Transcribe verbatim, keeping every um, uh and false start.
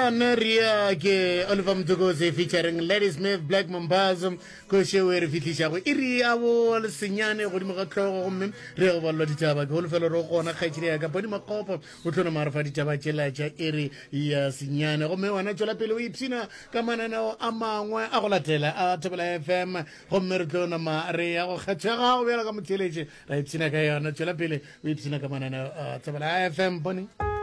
Ria ke Oliver Mdugoze featuring Lady Smith, Black Mambazo, Koshewe Refitlishago, Iria wall, Sinyane, Rodimaka, Real Valotaba, Golfelo Rokona, Kachiria, Ponima Copo, Utuna Marfa di Chabachela, Eri, Sinyane, Romeo, Nachola Pelo Ipsina, Kamanano, Ama, Agolatela, Atabla F M, Homertona Maria, Hachara, Welcome to Ipsina Kaya, Nachola Pele, Ipsina Kamana, Tabla F M, Bonnie.